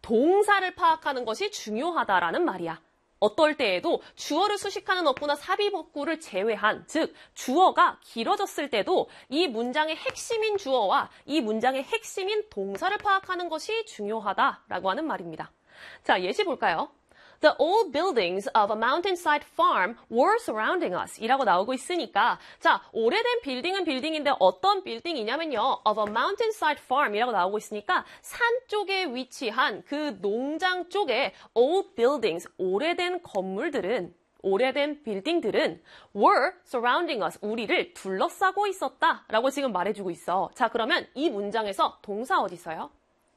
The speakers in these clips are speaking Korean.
동사를 파악하는 것이 중요하다라는 말이야. 어떨 때에도 주어를 수식하는 어구나 삽입어구를 제외한, 즉 주어가 길어졌을 때도 이 문장의 핵심인 주어와 이 문장의 핵심인 동사를 파악하는 것이 중요하다라고 하는 말입니다. 자, 예시 볼까요? The old buildings of a mountainside farm were surrounding us 이라고 나오고 있으니까 자, 오래된 빌딩은 빌딩인데 어떤 빌딩이냐면요. of a mountainside farm 이라고 나오고 있으니까 산 쪽에 위치한 그 농장 쪽에 old buildings, 오래된 건물들은 오래된 빌딩들은 were surrounding us, 우리를 둘러싸고 있었다라고 지금 말해주고 있어. 자, 그러면 이 문장에서 동사 어디 있어요?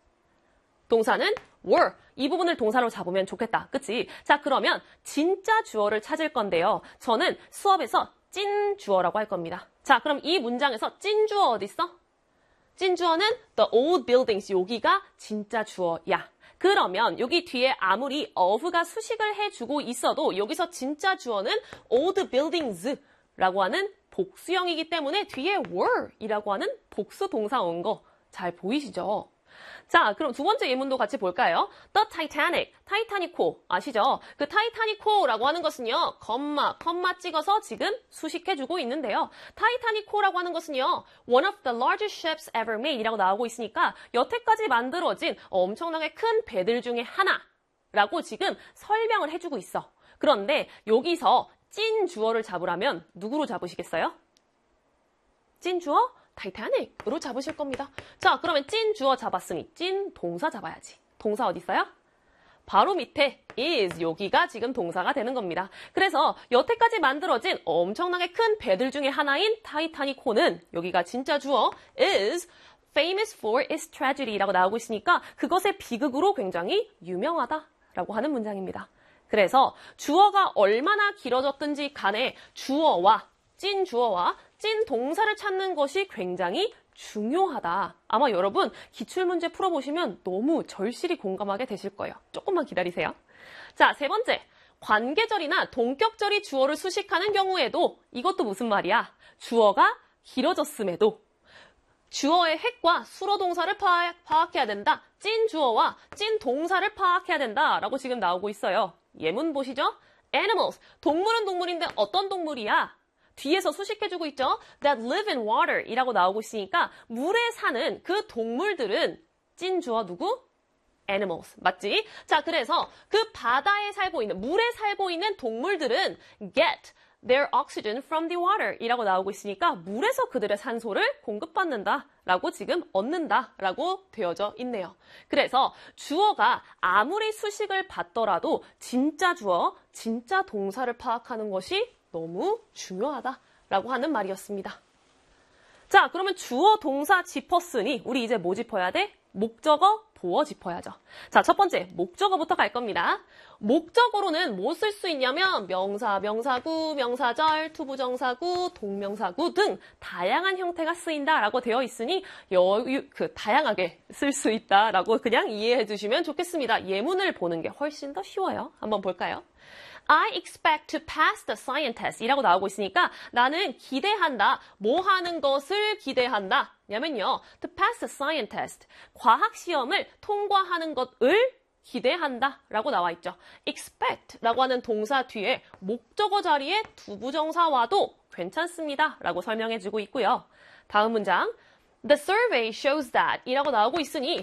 동사는 were. 이 부분을 동사로 잡으면 좋겠다. 그치? 자, 그러면 진짜 주어를 찾을 건데요. 저는 수업에서 찐 주어라고 할 겁니다. 자, 그럼 이 문장에서 찐 주어 어디 있어? 찐 주어는 the old buildings. 여기가 진짜 주어야. 그러면 여기 뒤에 아무리 of가 수식을 해주고 있어도 여기서 진짜 주어는 old buildings라고 하는 복수형이기 때문에 뒤에 were 이라고 하는 복수 동사 온 거 잘 보이시죠? 자, 그럼 두 번째 예문도 같이 볼까요? The Titanic, 타이타닉호 아시죠? 그 타이타닉호라고 하는 것은요, 컴마 찍어서 지금 수식해주고 있는데요. 타이타닉호라고 하는 것은요, one of the largest ships ever made 이라고 나오고 있으니까 여태까지 만들어진 엄청나게 큰 배들 중에 하나라고 지금 설명을 해주고 있어. 그런데 여기서 찐 주어를 잡으라면 누구로 잡으시겠어요? 찐 주어? 타이타닉으로 잡으실 겁니다. 자, 그러면 찐 주어 잡았으니 찐 동사 잡아야지. 동사 어디 있어요? 바로 밑에 is, 여기가 지금 동사가 되는 겁니다. 그래서 여태까지 만들어진 엄청나게 큰 배들 중에 하나인 타이타닉호는 여기가 진짜 주어 is famous for its tragedy라고 나오고 있으니까 그것의 비극으로 굉장히 유명하다라고 하는 문장입니다. 그래서 주어가 얼마나 길어졌든지 간에 주어와 찐 주어와 찐 동사를 찾는 것이 굉장히 중요하다. 아마 여러분 기출문제 풀어보시면 너무 절실히 공감하게 되실 거예요. 조금만 기다리세요. 자, 세 번째. 관계절이나 동격절이 주어를 수식하는 경우에도 이것도 무슨 말이야? 주어가 길어졌음에도 주어의 핵과 수로 동사를 파악해야 된다. 찐 주어와 찐 동사를 파악해야 된다라고 지금 나오고 있어요. 예문 보시죠. Animals, 동물은 동물인데 어떤 동물이야? 뒤에서 수식해주고 있죠. That live in water 이라고 나오고 있으니까 물에 사는 그 동물들은 찐 주어 누구? Animals. 맞지? 자, 그래서 그 바다에 살고 있는, 물에 살고 있는 동물들은 get their oxygen from the water 이라고 나오고 있으니까 물에서 그들의 산소를 공급받는다 라고 지금 얻는다 라고 되어져 있네요. 그래서 주어가 아무리 수식을 받더라도 진짜 주어, 진짜 동사를 파악하는 것이 너무 중요하다라고 하는 말이었습니다. 자, 그러면 주어, 동사 짚었으니 우리 이제 뭐 짚어야 돼? 목적어, 보어 짚어야죠. 자, 첫 번째 목적어부터 갈 겁니다. 목적어로는 뭐 쓸 수 있냐면 명사, 명사구, 명사절, 투부정사구, 동명사구 등 다양한 형태가 쓰인다라고 되어 있으니 다양하게 쓸 수 있다라고 그냥 이해해 주시면 좋겠습니다. 예문을 보는 게 훨씬 더 쉬워요. 한번 볼까요? I expect to pass the science test 이라고 나오고 있으니까 나는 기대한다. 뭐 하는 것을 기대한다? 냐면요. To pass the science test. 과학 시험을 통과하는 것을 기대한다 라고 나와 있죠. expect 라고 하는 동사 뒤에 목적어 자리에 두부정사와도 괜찮습니다 라고 설명해 주고 있고요. 다음 문장. The survey shows that 이라고 나오고 있으니